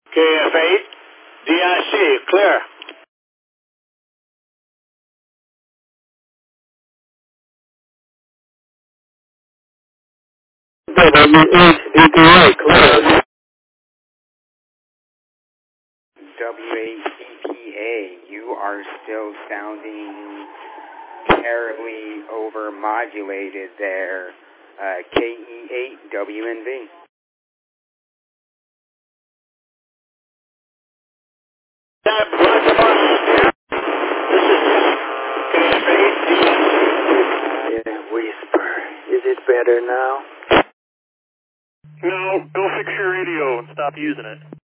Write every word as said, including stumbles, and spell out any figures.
K F eight, D I C, clear. W H D P A, clear. W H D P A, you are still sounding terribly over-modulated there. Uh, K E eight, W N V. That This is K F eight, D I C. Yeah, whisper. Is it better now? No, go fix your radio and stop using it.